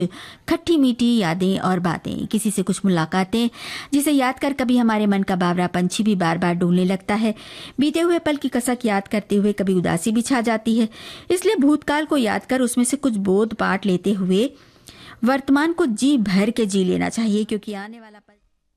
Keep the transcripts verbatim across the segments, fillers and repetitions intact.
खट्टी मीठी यादें और बातें, किसी से कुछ मुलाकातें जिसे याद कर कभी हमारे मन का बावरा पंछी भी बार बार डोलने लगता है। बीते हुए पल की कसक याद करते हुए कभी उदासी भी छा जाती है। इसलिए भूतकाल को याद कर उसमें से कुछ बोध पाठ लेते हुए वर्तमान को जी भर के जी लेना चाहिए, क्योंकि आने वाला पल।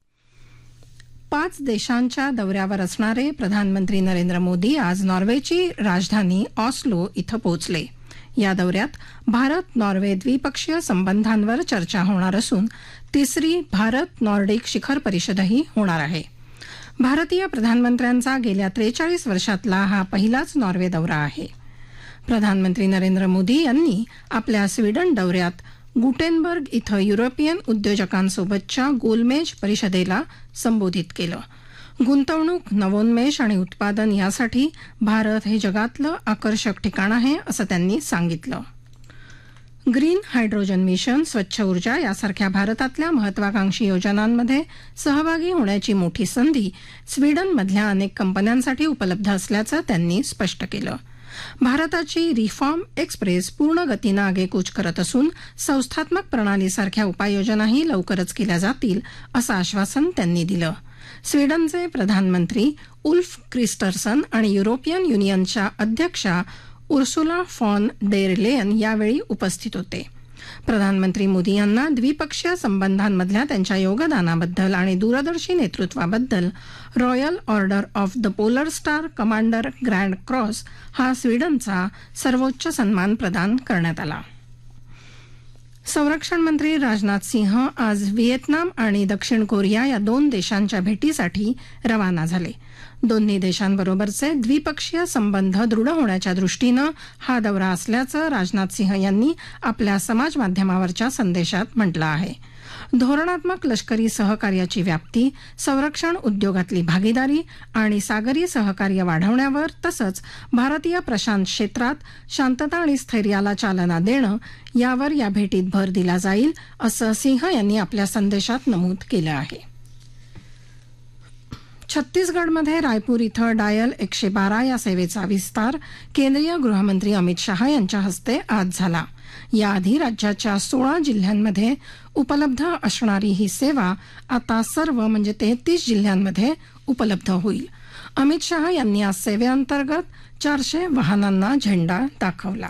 पाच देशांच्या दौऱ्यावर असणारे प्रधानमंत्री नरेंद्र मोदी आज नॉर्वेची राजधानी ऑस्लो इथं पोहोचले। या दौऱ्यात भारत नॉर्वे द्विपक्षीय संबंधांवर चर्चा होणार असून तिसरी भारत नॉर्डिक शिखर परिषदही होणार आहे। भारतीय प्रधानमंत्र्यांचा गेल्या त्रेचाळीस वर्षातला हा पहिलाच नॉर्वे दौरा आहे। प्रधानमंत्री नरेंद्र मोदी यांनी आपल्या स्वीडन दौऱ्यात गुटेनबर्ग इथं युरोपियन उद्योजकांसोबतच्या गोलमेज परिषदेला संबोधित केलं। गुंतवणूक, नवोन्मेष आणि उत्पादन यासाठी भारत हे जगातलं आकर्षक ठिकाण आहे असं त्यांनी सांगितलं। ग्रीन हायड्रोजन मिशन, स्वच्छ ऊर्जा यासारख्या भारतातल्या महत्वाकांक्षी योजनांमध्ये सहभागी होण्याची मोठी संधी स्वीडनमधल्या अनेक कंपन्यांसाठी उपलब्ध असल्याचं त्यांनी स्पष्ट केलं। भारताची रिफॉर्म एक्सप्रेस पूर्ण गतीनं आगेकूच करत असून संस्थात्मक प्रणालीसारख्या उपाययोजनाही लवकरच केल्या जातील असं आश्वासन त्यांनी दिलं। स्वीडनचे प्रधानमंत्री उल्फ क्रिस्टर्सन आणि युरोपियन युनियनच्या अध्यक्षा उर्सुला फॉन डेर लेयन यावेळी उपस्थित होते। प्रधानमंत्री मोदी यांना द्विपक्षीय संबंधांमधल्या त्यांच्या योगदानाबद्दल आणि दूरदर्शी नेतृत्वाबद्दल royal order of the polar star commander grand cross हा स्वीडनचा सर्वोच्च सन्मान प्रदान करण्यात आला। संरक्षण मंत्री राजनाथ सिंह आज व्हिएतनाम आणि दक्षिण कोरिया या दोन देशांच्या भेटीसाठी रवाना झाले। दोन्ही देशांबरोबरचे द्विपक्षीय संबंध दृढ होण्याच्या दृष्टीनं हा दौरा असल्याचं राजनाथ सिंह यांनी आपल्या समाज माध्यमावरच्या संदेशात म्हटलं आहे। धोरणात्मक लष्करी सहकार्याची व्याप्ती, संरक्षण उद्योगातली भागीदारी आणि सागरी सहकार्य वाढवण्यावर तसंच भारतीय प्रशांत क्षेत्रात शांतता आणि स्थैर्याला चालना देणं यावर या भेटीत भर दिला जाईल असं सिंह यांनी आपल्या संदेशात नमूद केलं आहे। छत्तीसगडमध्ये रायपूर इथं डायल एकशे बारा या सेवेचा विस्तार केंद्रीय गृहमंत्री अमित शहा यांच्या हस्ते आज झाला। याआधी राज्याच्या सोळा जिल्ह्यांमध्ये उपलब्ध असणारी ही सेवा आता सर्व म्हणजे तेहतीस जिल्ह्यांमध्ये उपलब्ध होईल। अमित शहा यांनी आज सेवेअंतर्गत चारशे वाहनांना झेंडा दाखवला।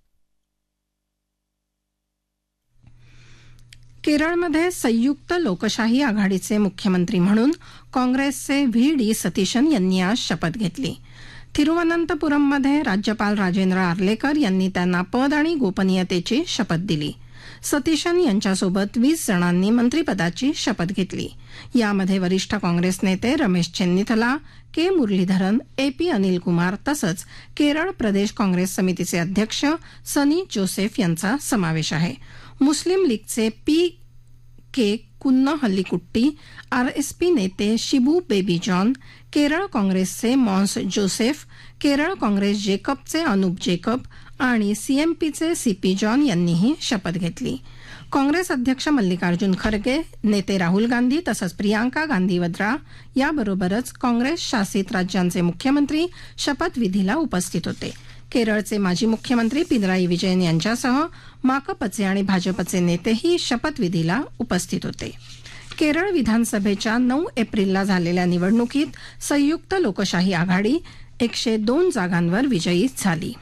केरळमध्ये संयुक्त लोकशाही आघाडीचे मुख्यमंत्री म्हणून काँग्रेसचे व्ही डी सतीशन यांनी आज शपथ घेतली। तिरुवनंतपुरममध्ये राज्यपाल राजेंद्र आर्लेकर यांनी त्यांना पद आणि गोपनीयतेची शपथ दिली। सतीशन यांच्यासोबत वीस जणांनी मंत्रिपदाची शपथ घेतली। यामध्ये वरिष्ठ काँग्रेस नेते रमेश चेन्निथला, के मुरलीधरन, ए पी अनिल कुमार तसंच केरळ प्रदेश काँग्रेस समितीचे अध्यक्ष सनी जोसेफ यांचा समावेश आहे। मुस्लिम लीगचे पी के कुन्न हल्लीकुट्टी, आरएसपी नेते शिबू बेबी जॉन, केरळ काँग्रेसचे Mons Joseph, Kerala Congress जेकबचे Anup Jacob आणि सीएमपीचे सीपी जॉन यांनीही शपथ घेतली। काँग्रेस अध्यक्ष मल्लिकार्जुन खरगे, नेते राहुल गांधी तसंच प्रियांका गांधी वद्रा याबरोबरच काँग्रेस शासित राज्यांचे मुख्यमंत्री शपथविधीला उपस्थित होते। केरळचे माजी मुख्यमंत्री पिनराई विजयन यांच्यासह माकपचे आणि भाजपचे नेतेही शपथविधीला उपस्थित होते। केरळ विधानसभेच्या नऊ एप्रिलला झालेल्या निवडणुकीत संयुक्त लोकशाही आघाडी एकशे दोन जागांवर विजयी झाली।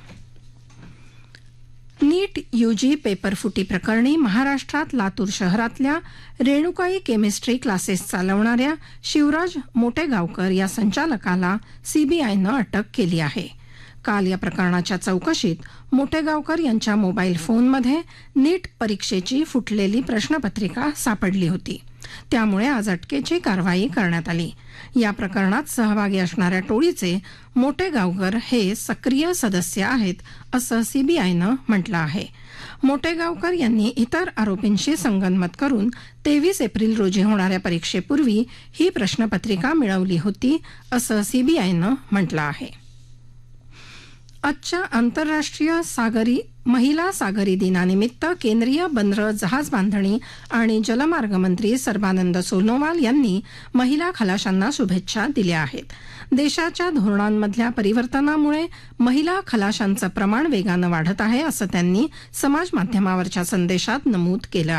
नीट यूजी पेपरफुटी प्रकरणी महाराष्ट्रात लातूर शहरातल्या रेणुकाई केमिस्ट्री क्लासेस चालवणाऱ्या शिवराज मोटेगावकर या संचालकाला सीबीआयनं अटक केली आहे। काल या प्रकरणाच्या चौकशीत मोटेगावकर यांच्या मोबाईल फोनमध्ये नीट परीक्षेची फुटलेली प्रश्नपत्रिका सापडली होती। त्यामुळे आज अटकेची कारवाई करण्यात आली। या प्रकरणात सहभागी असणाऱ्या टोळीचे मोटेगावकर हे सक्रिय सदस्य आहेत असं सीबीआयनं म्हटलं आहे। मोटेगावकर यांनी इतर आरोपींशी संगनमत करून तेवीस एप्रिल रोजी होणाऱ्या परीक्षेपूर्वी ही प्रश्नपत्रिका मिळवली होती असं सीबीआयनं म्हटलं आहे। आजच्या आंतरराष्ट्रीय सागरी महिला सागरी दिनानिमित्त केंद्रीय बंदरं जहाज बांधणी आणि जलमार्ग मंत्री सर्बानंद सोनोवाल यांनी महिला खलाशांना शुभेच्छा दिल्या आहेत. देशाच्या धोरणांमधल्या परिवर्तनामुळे महिला खलाशांचं प्रमाण वेगानं वाढत आहे असं त्यांनी समाज माध्यमावरच्या संदेशात नमूद केलं